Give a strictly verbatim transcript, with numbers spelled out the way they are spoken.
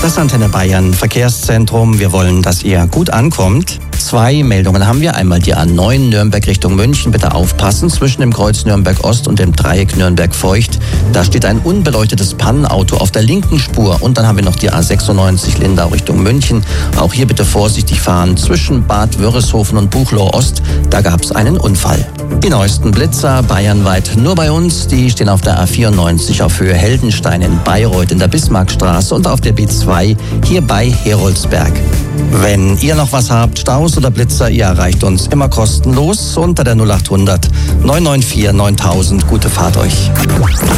Das Antenne Bayern Verkehrszentrum. Wir wollen, dass ihr gut ankommt. Zwei Meldungen haben wir. Einmal die A neun Nürnberg Richtung München. Bitte aufpassen. Zwischen dem Kreuz Nürnberg Ost und dem Dreieck Nürnberg Feucht. Da steht ein unbeleuchtetes Pannenauto auf der linken Spur. Und dann haben wir noch die A sechsundneunzig Lindau Richtung München. Auch hier bitte vorsichtig fahren. Zwischen Bad Wörishofen und Buchloe Ost. Da gab es einen Unfall. Die neuesten Blitzer bayernweit nur bei uns. Die stehen auf der A vierundneunzig auf Höhe Heldenstein in Bayreuth in der Bismarckstraße und auf der B zwei hier bei Heroldsberg. Wenn ihr noch was habt, Staus oder Blitzer, ihr erreicht uns immer kostenlos unter der null acht hundert neun neun vier neuntausend. Gute Fahrt euch.